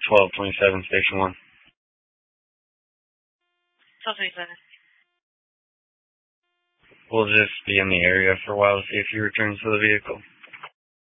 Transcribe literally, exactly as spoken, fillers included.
twelve twenty-seven, Station one. twelve twenty-seven. We'll just be in the area for a while to see if he returns to the vehicle.